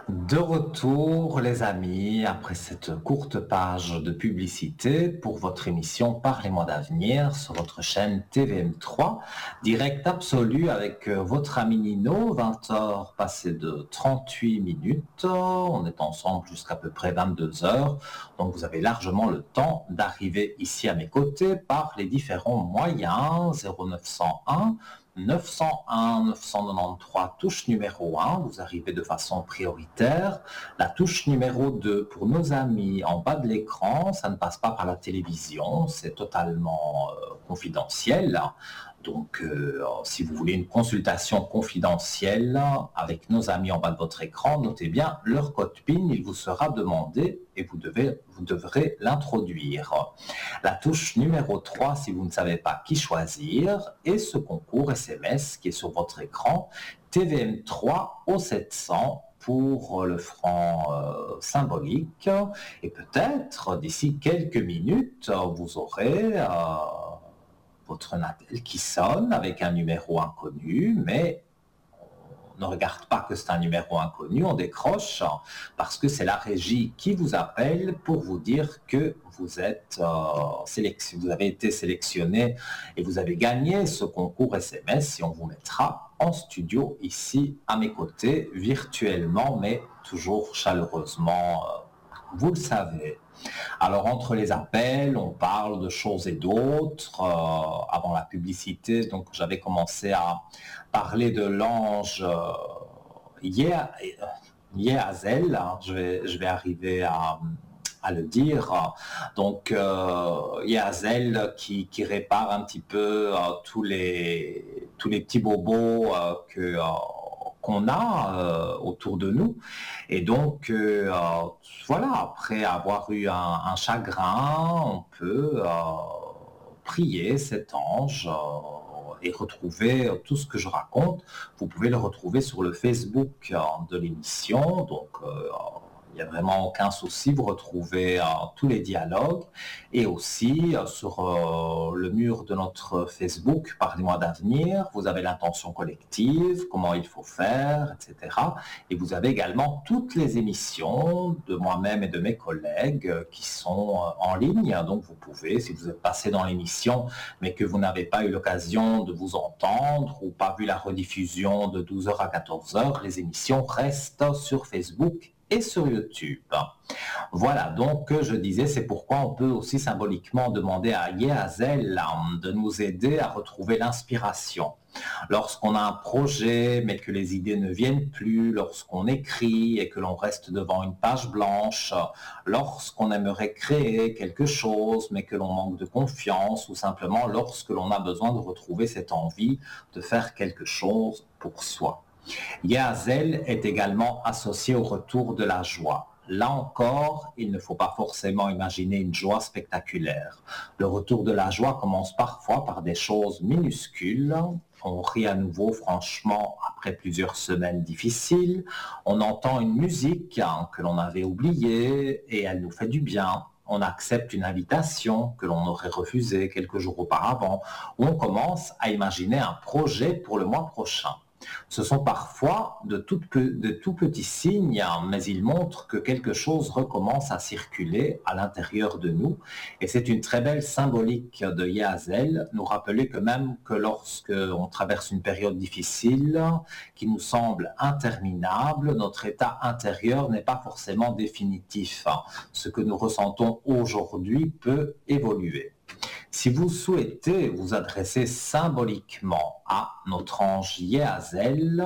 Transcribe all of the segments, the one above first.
De retour, les amis, après cette courte page de publicité pour votre émission Parlez-moi d'avenir sur votre chaîne TVM3, direct absolu avec votre ami Nino, 20 heures passées de 38 minutes. On est ensemble jusqu'à peu près 22 heures, donc vous avez largement le temps d'arriver ici à mes côtés par les différents moyens 0901 901 993, touche numéro 1, vous arrivez de façon prioritaire. La touche numéro 2, pour nos amis en bas de l'écran, ça ne passe pas par la télévision, c'est totalement confidentiel. Donc, si vous voulez une consultation confidentielle avec nos amis en bas de votre écran, notez bien leur code PIN, il vous sera demandé et vous devrez l'introduire. La touche numéro 3, si vous ne savez pas qui choisir, et ce concours SMS qui est sur votre écran, TVM3 au 700 pour le franc symbolique. Et peut-être d'ici quelques minutes, vous aurez votre appel qui sonne avec un numéro inconnu, mais on ne regarde pas que c'est un numéro inconnu, on décroche parce que c'est la régie qui vous appelle pour vous dire que vous êtes vous avez été sélectionné et vous avez gagné ce concours SMS et on vous mettra en studio ici à mes côtés, virtuellement, mais toujours chaleureusement, vous le savez. Alors, entre les appels, on parle de choses et d'autres. Avant la publicité, donc j'avais commencé à parler de l'ange Yehazel, hein, je vais arriver à le dire. Donc, Yehazel qui répare un petit peu tous les petits bobos qu'on a autour de nous. Et donc, voilà, après avoir eu un chagrin, on peut prier cet ange et retrouver tout ce que je raconte. Vous pouvez le retrouver sur le Facebook de l'émission. Donc, il n'y a vraiment aucun souci, vous retrouvez tous les dialogues et aussi sur le mur de notre Facebook, Parlez-moi d'avenir, vous avez l'intention collective, comment il faut faire, etc. Et vous avez également toutes les émissions de moi-même et de mes collègues qui sont en ligne. Donc vous pouvez, si vous êtes passé dans l'émission, mais que vous n'avez pas eu l'occasion de vous entendre ou pas vu la rediffusion de 12 heures à 14 heures, les émissions restent sur Facebook et sur YouTube. Voilà, donc je disais, c'est pourquoi on peut aussi symboliquement demander à Yehazel de nous aider à retrouver l'inspiration. Lorsqu'on a un projet, mais que les idées ne viennent plus, lorsqu'on écrit et que l'on reste devant une page blanche, lorsqu'on aimerait créer quelque chose, mais que l'on manque de confiance, ou simplement lorsque l'on a besoin de retrouver cette envie de faire quelque chose pour soi. Yehazel est également associé au retour de la joie. Là encore, il ne faut pas forcément imaginer une joie spectaculaire. Le retour de la joie commence parfois par des choses minuscules. On rit à nouveau, franchement, après plusieurs semaines difficiles. On entend une musique que l'on avait oubliée et elle nous fait du bien. On accepte une invitation que l'on aurait refusée quelques jours auparavant. Ou on commence à imaginer un projet pour le mois prochain. Ce sont parfois de tout petits signes, mais ils montrent que quelque chose recommence à circuler à l'intérieur de nous. Et c'est une très belle symbolique de Yehazel, nous rappeler que même que lorsque on traverse une période difficile, qui nous semble interminable, notre état intérieur n'est pas forcément définitif. Ce que nous ressentons aujourd'hui peut évoluer. Si vous souhaitez vous adresser symboliquement à notre ange Yehazel,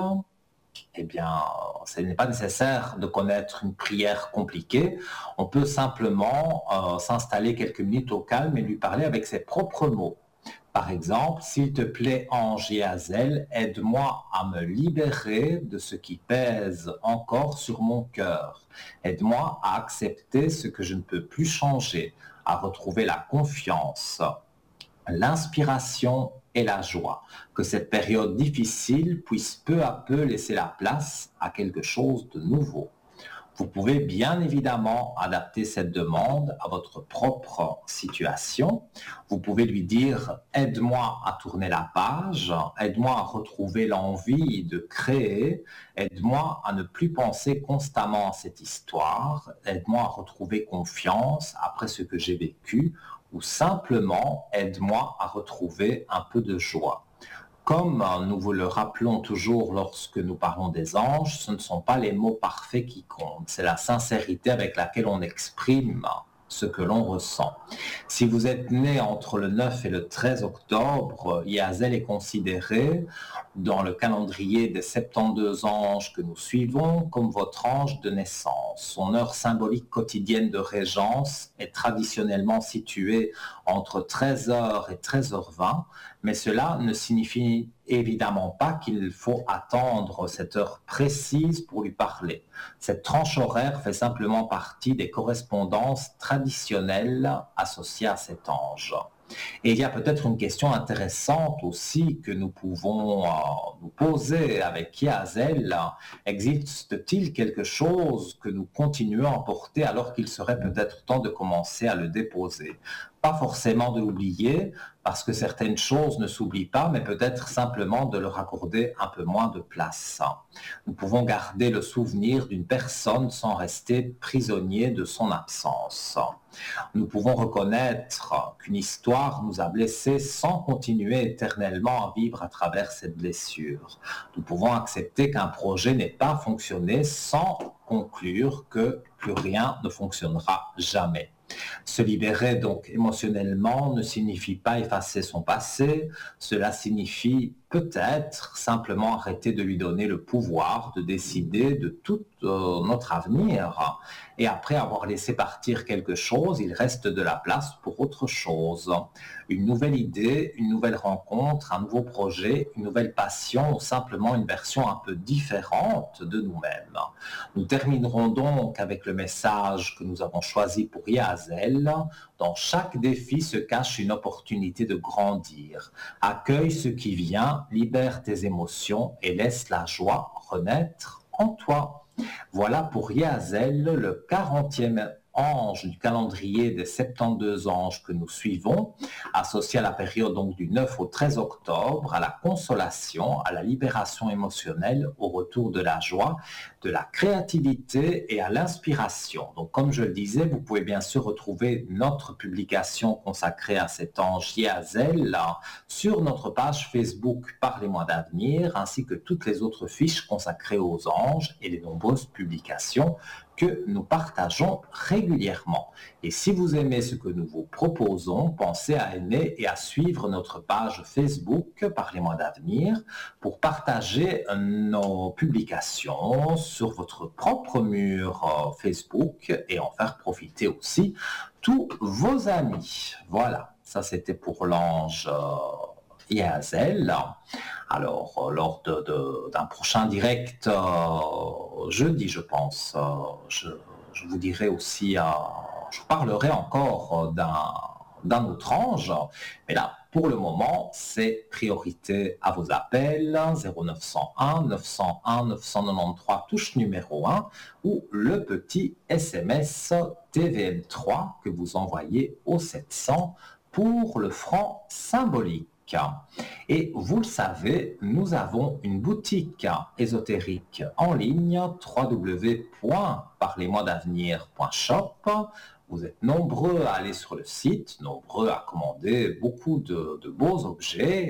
eh bien, ce n'est pas nécessaire de connaître une prière compliquée. On peut simplement s'installer quelques minutes au calme et lui parler avec ses propres mots. Par exemple, s'il te plaît, ange Yehazel, aide-moi à me libérer de ce qui pèse encore sur mon cœur. Aide-moi à accepter ce que je ne peux plus changer, à retrouver la confiance, l'inspiration et la joie. Que cette période difficile puisse peu à peu laisser la place à quelque chose de nouveau. Vous pouvez bien évidemment adapter cette demande à votre propre situation. Vous pouvez lui dire: aide-moi à tourner la page, aide-moi à retrouver l'envie de créer, aide-moi à ne plus penser constamment à cette histoire, aide-moi à retrouver confiance après ce que j'ai vécu, ou simplement aide-moi à retrouver un peu de joie. Comme nous vous le rappelons toujours lorsque nous parlons des anges, ce ne sont pas les mots parfaits qui comptent, c'est la sincérité avec laquelle on exprime ce que l'on ressent. Si vous êtes né entre le 9 et le 13 octobre, Yazel est considéré dans le calendrier des 72 anges que nous suivons comme votre ange de naissance. Son heure symbolique quotidienne de régence est traditionnellement située entre 13h et 13h20, mais cela ne signifie évidemment pas qu'il faut attendre cette heure précise pour lui parler. Cette tranche horaire fait simplement partie des correspondances traditionnelles associées à cet ange. Et il y a peut-être une question intéressante aussi que nous pouvons nous poser avec Yazel. Existe-t-il quelque chose que nous continuons à porter alors qu'il serait peut-être temps de commencer à le déposer? Pas forcément de l'oublier, parce que certaines choses ne s'oublient pas, mais peut-être simplement de leur accorder un peu moins de place. Nous pouvons garder le souvenir d'une personne sans rester prisonnier de son absence. Nous pouvons reconnaître qu'une histoire nous a blessés sans continuer éternellement à vivre à travers cette blessure. Nous pouvons accepter qu'un projet n'ait pas fonctionné sans conclure que plus rien ne fonctionnera jamais. Se libérer donc émotionnellement ne signifie pas effacer son passé, cela signifie peut-être simplement arrêter de lui donner le pouvoir de décider de tout notre avenir. Et après avoir laissé partir quelque chose, il reste de la place pour autre chose. Une nouvelle idée, une nouvelle rencontre, un nouveau projet, une nouvelle passion ou simplement une version un peu différente de nous-mêmes. Nous terminerons donc avec le message que nous avons choisi pour Yazel. Dans chaque défi se cache une opportunité de grandir. Accueille ce qui vient, libère tes émotions et laisse la joie renaître en toi. Voilà pour Yazel, le 40e ange du calendrier des 72 anges que nous suivons, associé à la période donc du 9 au 13 octobre, à la consolation, à la libération émotionnelle, au retour de la joie, de la créativité et à l'inspiration. Donc comme je le disais, vous pouvez bien sûr retrouver notre publication consacrée à cet ange Yazel sur notre page Facebook Parlez-moi d'avenir, ainsi que toutes les autres fiches consacrées aux anges et les nombreuses publications que nous partageons régulièrement. Et si vous aimez ce que nous vous proposons, pensez à aimer et à suivre notre page Facebook Parlez-moi d'avenir pour partager nos publications sur votre propre mur Facebook et en faire profiter aussi tous vos amis. Voilà, ça c'était pour l'ange Yazel. Alors, lors d'un prochain direct jeudi, je pense, je vous dirai aussi, je parlerai encore d'un autre ange, mais là, pour le moment, c'est priorité à vos appels, 0901 901 993, touche numéro 1, ou le petit SMS TVM3 que vous envoyez au 700 pour le franc symbolique. Et vous le savez, nous avons une boutique ésotérique en ligne, www.parlez-moi-d'avenir.shop. Vous êtes nombreux à aller sur le site, nombreux à commander beaucoup de beaux objets.